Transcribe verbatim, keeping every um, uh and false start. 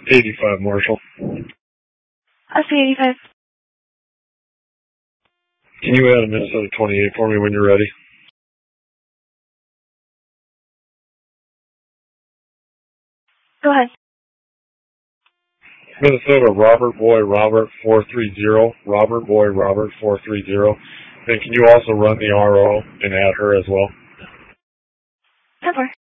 eighty-five, Marshall. I see eighty-five. Can you add a Minnesota twenty-eight for me when you're ready? Go ahead. Minnesota, Robert Boy Robert four three zero, Robert Boy Robert four three zero. Then can you also run the R O and add her as well? Never.